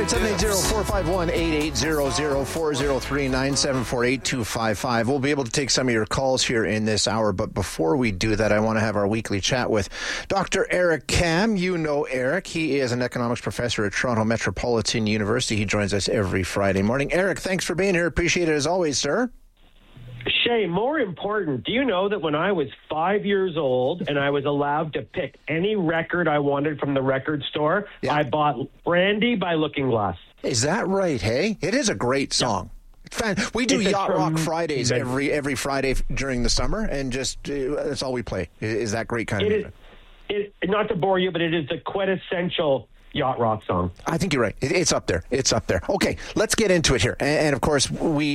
right, 780-451-8800, 403-974-8255. We'll be able to take some of your calls here in this hour, but before we do that, I want to have our weekly chat with Dr. Eric Kam. You know Eric. He is an economics professor at Toronto Metropolitan University. He joins us every Friday morning. Eric, thanks for being here. Appreciate it as always, sir. Shay, more important, do you know that when I was 5 years old and I was allowed to pick any record I wanted from the record store, I bought Brandy by Looking Glass. Is that right, hey? It is a great song. We do Yacht Rock Fridays every Friday during the summer, and just that's all we play. Is that great kind of music? Not to bore you, but it is the quintessential yacht rock song. I think you're right. It's up there. It's up there. Okay, let's get into it here. And of course,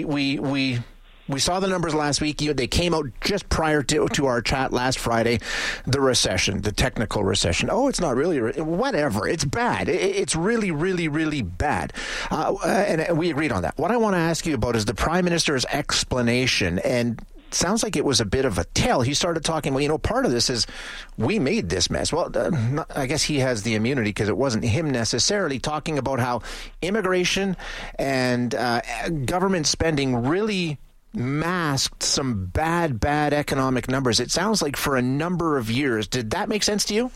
we saw the numbers last week. They came out just prior to our chat last Friday. The recession, the technical recession. Oh, it's not really, whatever. It's bad. It's really, really, really bad. And we agreed on that. What I want to ask you about is the Prime Minister's explanation. And sounds like it was a bit of a tell. He started talking, well, part of this is we made this mess. Well, I guess he has the immunity because it wasn't him necessarily, talking about how immigration and government spending really masked some bad economic numbers. It sounds like for a number of years. Did that make sense to you?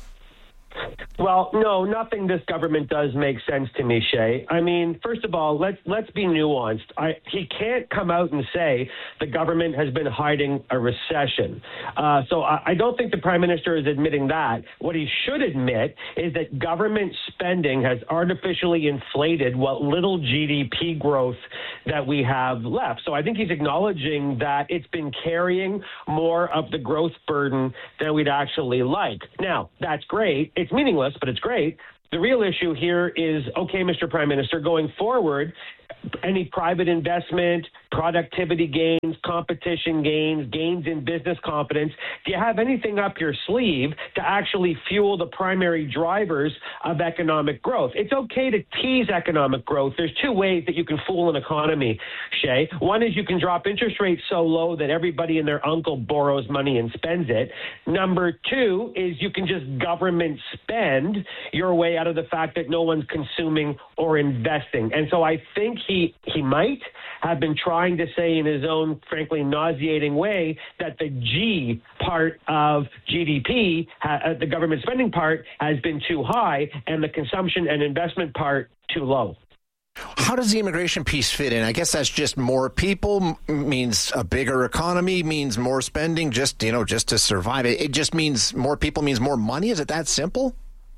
Well, no, nothing this government does make sense to me, Shay. I mean, first of all, let's be nuanced. He can't come out and say the government has been hiding a recession. So I don't think the Prime Minister is admitting that. What he should admit is that government spending has artificially inflated what little GDP growth that we have left. So I think he's acknowledging that it's been carrying more of the growth burden than we'd actually like. Now, that's great. It's meaningless, but it's great. The real issue here is, okay, Mr. Prime Minister, going forward, any private investment, productivity gains, competition gains, gains in business confidence, do you have anything up your sleeve to actually fuel the primary drivers of economic growth? It's okay to tease economic growth. There's two ways that you can fool an economy, Shay. One is you can drop interest rates so low that everybody and their uncle borrows money and spends it. Number two is you can just government spend your way out of the fact that no one's consuming or investing. And so I think he might have been trying to say in his own, frankly, nauseating way that the G part of GDP, the government spending part, has been too high and the consumption and investment part too low. How does the immigration piece fit in? I guess that's just more people means a bigger economy, means more spending, just to survive. It just means more people means more money. Is it that simple?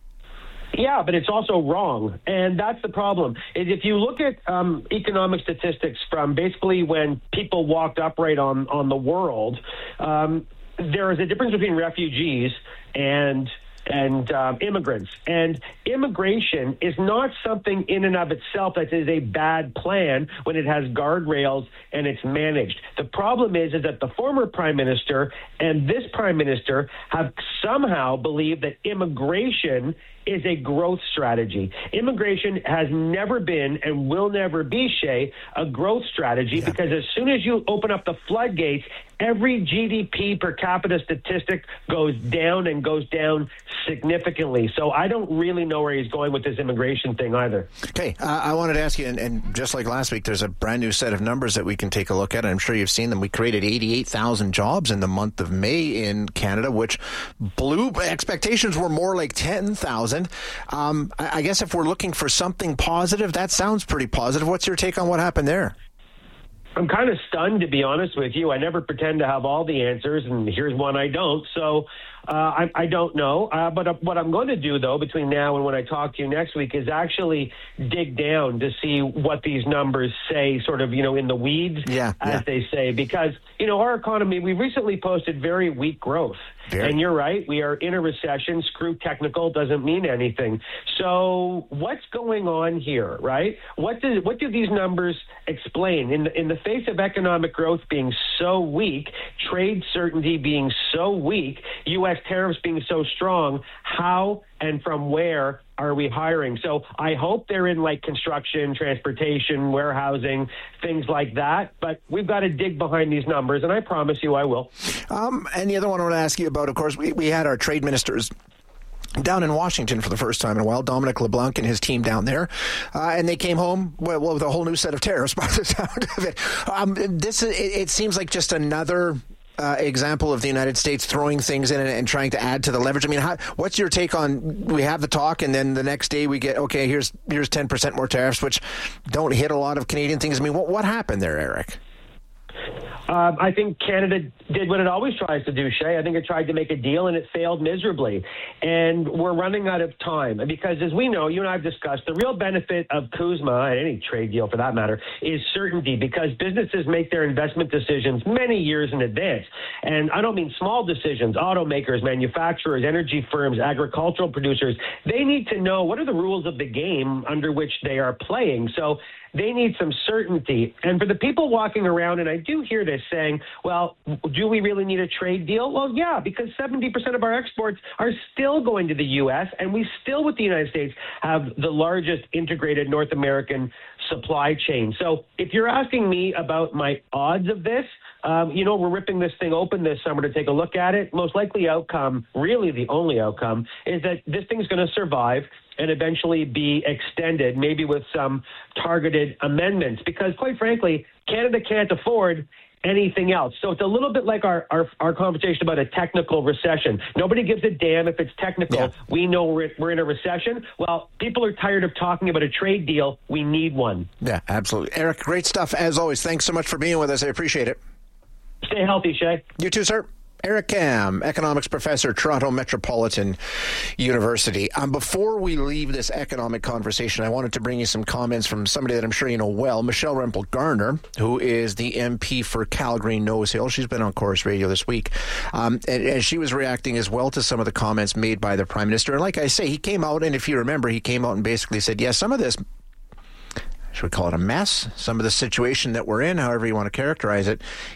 Yeah, but it's also wrong. And that's the problem. Is if you look at economic statistics from basically when people walked upright on the world, there is a difference between refugees and immigrants. And immigration is not something in and of itself that is a bad plan when it has guardrails and it's managed. The problem is that the former Prime Minister and this Prime Minister have somehow believed that immigration is a growth strategy. Immigration has never been and will never be, Shay, a growth strategy because as soon as you open up the floodgates, every GDP per capita statistic goes down and goes down significantly. So I don't really know where he's going with this immigration thing either. Okay, I wanted to ask you, and just like last week, there's a brand new set of numbers that we can take a look at. I'm sure you've seen them. We created 88,000 jobs in the month of May in Canada, which blew expectations were more like 10,000. I guess if we're looking for something positive, that sounds pretty positive. What's your take on what happened there? I'm kind of stunned, to be honest with you. I never pretend to have all the answers, and here's one I don't. So I don't know. But what I'm going to do, though, between now and when I talk to you next week is actually dig down to see what these numbers say, sort of, in the weeds, as they say. Because, our economy, we recently posted very weak growth. And you're right, we are in a recession. Screw technical, doesn't mean anything. So what's going on here, right? What do these numbers explain? In the face of economic growth being so weak, trade certainty being so weak, U.S. tariffs being so strong, how and from where are we hiring? So I hope they're in like construction, transportation, warehousing, things like that. But we've got to dig behind these numbers, and I promise you I will. And the other one I want to ask you about, of course, we had our trade ministers down in Washington for the first time in a while, Dominic LeBlanc and his team down there, and they came home with a whole new set of tariffs by the sound of it. It seems like just another example of the United States throwing things in and trying to add to the leverage. I mean, what's your take on, we have the talk and then the next day we get, okay, here's 10% more tariffs, which don't hit a lot of Canadian things. I mean, what happened there, Eric? I think Canada did what it always tries to do, Shay. I think it tried to make a deal, and it failed miserably. And we're running out of time because, as we know, you and I have discussed, the real benefit of CUSMA, and any trade deal for that matter, is certainty, because businesses make their investment decisions many years in advance. And I don't mean small decisions. Automakers, manufacturers, energy firms, agricultural producers, they need to know what are the rules of the game under which they are playing. So they need some certainty. And for the people walking around, and I do hear this saying, well, do we really need a trade deal? Well, yeah, because 70% of our exports are still going to the U.S., and we still, with the United States, have the largest integrated North American supply chain. So if you're asking me about my odds of this, we're ripping this thing open this summer to take a look at it. Most likely outcome, really the only outcome, is that this thing's going to survive and eventually be extended, maybe with some targeted amendments, because quite frankly, Canada can't afford anything else. So it's a little bit like our conversation about a technical recession. Nobody gives a damn if it's technical. Yeah. We know we're in a recession. Well, people are tired of talking about a trade deal. We need one. Yeah, absolutely. Eric, great stuff as always. Thanks so much for being with us. I appreciate it. Stay healthy, Shay. You too, sir. Eric Kam, economics professor, Toronto Metropolitan University. Before we leave this economic conversation, I wanted to bring you some comments from somebody that I'm sure you know well, Michelle Rempel-Garner, who is the MP for Calgary Nose Hill. She's been on Chorus Radio this week, and she was reacting as well to some of the comments made by the Prime Minister. And like I say, he came out, and if you remember, he came out and basically said, yes, some of this, should we call it a mess? Some of the situation that we're in, however you want to characterize it,